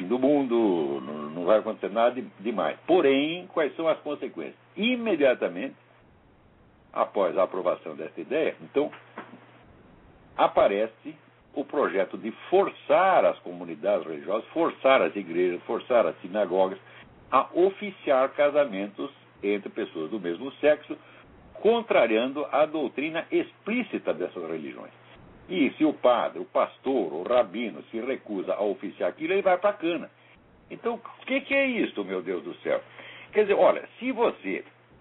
fim do mundo, não vai acontecer nada demais. Porém, quais são as consequências? Imediatamente, após a aprovação dessa ideia, então, aparece o projeto de forçar as comunidades religiosas, forçar as igrejas, forçar as sinagogas a oficiar casamentos entre pessoas do mesmo sexo, contrariando a doutrina explícita dessas religiões. E se o padre, o pastor, o rabino se recusa a oficiar aquilo, ele vai para a cana. Então, o que é isso, meu Deus do céu? Quer dizer, olha, se você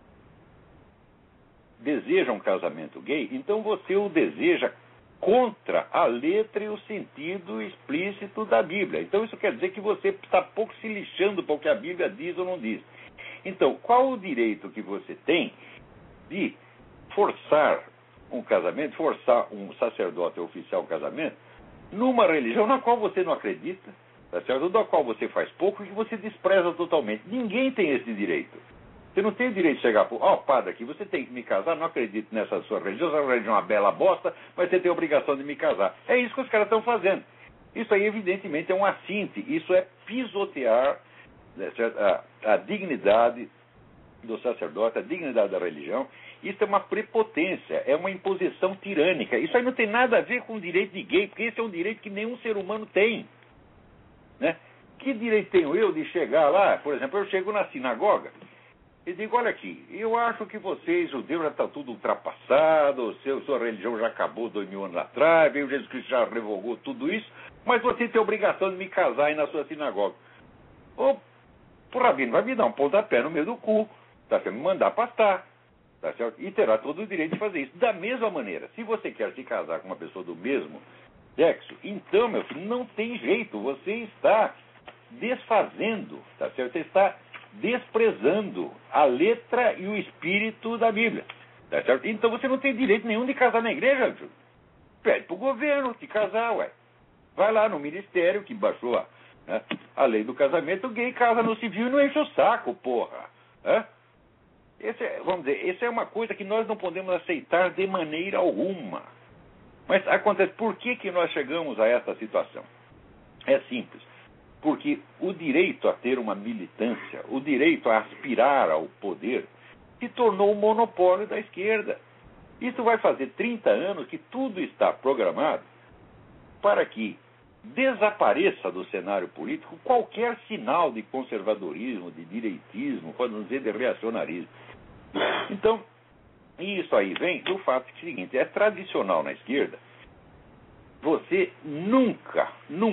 deseja um casamento gay, então você o deseja contra a letra e o sentido explícito da Bíblia. Então isso quer dizer que você está pouco se lixando para o que a Bíblia diz ou não diz. Então, qual o direito que você tem de forçar um casamento, forçar um sacerdote a oficiar um casamento, numa religião na qual você não acredita, tá certo? Da qual você faz pouco e que você despreza totalmente? Ninguém tem esse direito. Você não tem o direito de chegar para padre aqui, você tem que me casar, não acredito nessa sua religião, essa religião é uma bela bosta, mas você tem a obrigação de me casar. É isso que os caras estão fazendo. Isso aí, evidentemente, é um assinte, isso é pisotear, né, a dignidade do sacerdote, a dignidade da religião. Isso é uma prepotência, é uma imposição tirânica. Isso aí não tem nada a ver com o direito de gay, porque esse é um direito que nenhum ser humano tem. Né? Que direito tenho eu de chegar lá, por exemplo, eu chego na sinagoga e digo, olha aqui, eu acho que vocês, judeus, já está tudo ultrapassado, sua religião já acabou 2000 anos atrás, veio Jesus Cristo já revogou tudo isso, mas você tem a obrigação de me casar aí na sua sinagoga. O rabino vai me dar um pontapé no meio do cu, tá certo? Me mandar pastar, tá certo? E terá todo o direito de fazer isso. Da mesma maneira, se você quer se casar com uma pessoa do mesmo sexo, então, meu filho, não tem jeito, você está desfazendo, tá certo? Você está desprezando a letra e o espírito da Bíblia, tá certo? Então você não tem direito nenhum de casar na igreja, filho. Pede pro governo te casar, ué. Vai lá no ministério que baixou a lei do casamento, o gay casa no civil e não enche o saco, porra. Vamos dizer, essa é uma coisa que nós não podemos aceitar de maneira alguma. Mas acontece, por que nós chegamos a essa situação? É simples. Porque o direito a ter uma militância, o direito a aspirar ao poder, se tornou um monopólio da esquerda. Isso vai fazer 30 anos que tudo está programado para que desapareça do cenário político qualquer sinal de conservadorismo, de direitismo, para não dizer de reacionarismo. Então, isso aí vem do fato que é o seguinte, é tradicional na esquerda você nunca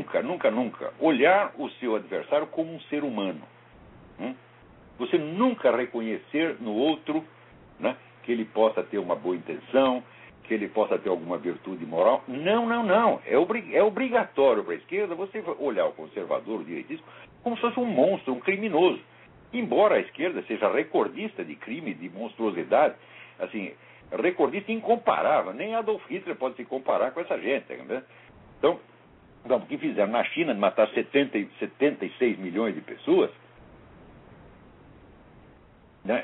olhar o seu adversário como um ser humano. Você nunca reconhecer no outro, né, que ele possa ter uma boa intenção, que ele possa ter alguma virtude moral. Não. É obrigatório para a esquerda você olhar o conservador, o direitista, como se fosse um monstro, um criminoso. Embora a esquerda seja recordista de crime, de monstruosidade, assim, recordista incomparável, nem Adolf Hitler pode se comparar com essa gente. Né? Então, o que fizeram na China de matar 76 milhões de pessoas, né,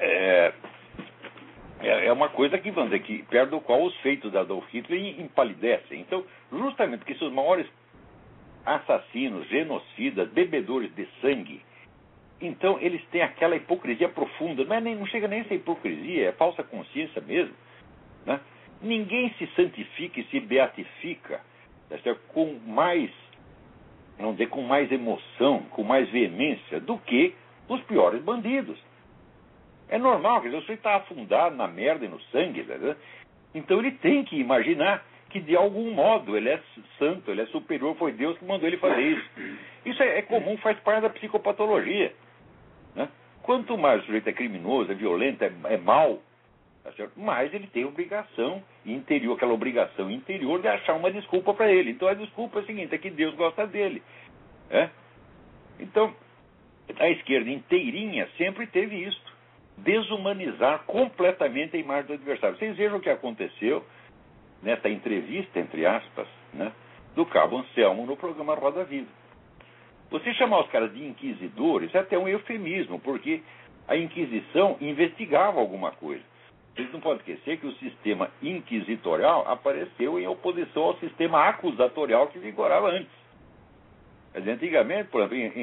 é uma coisa que, vamos dizer, que perto do qual os feitos de Adolf Hitler empalidecem. Então, justamente porque são os maiores assassinos, genocidas, bebedores de sangue, então eles têm aquela hipocrisia profunda. Não chega nem a ser hipocrisia, é falsa consciência mesmo. Né? Ninguém se santifica e se beatifica, tá certo? Com mais, vamos dizer, com mais emoção, com mais veemência do que os piores bandidos. É normal, quer dizer, o sujeito está afundado na merda e no sangue, tá? Então ele tem que imaginar que de algum modo ele é santo, ele é superior, foi Deus que mandou ele fazer isso. Isso é comum, faz parte da psicopatologia. Né? Quanto mais o sujeito é criminoso, é violento, é mau, tá certo? Mais ele tem obrigação interior, aquela obrigação interior de achar uma desculpa para ele. Então a desculpa é a seguinte, é que Deus gosta dele. Então, a esquerda inteirinha sempre teve isso. Desumanizar completamente a imagem do adversário. Vocês vejam o que aconteceu nessa entrevista, entre aspas, né, do Cabo Anselmo no programa Roda Viva. Você chamar os caras de inquisidores é até um eufemismo, porque a Inquisição investigava alguma coisa. Vocês não podem esquecer que o sistema inquisitorial apareceu em oposição ao sistema acusatorial que vigorava antes. Mas, antigamente, por exemplo,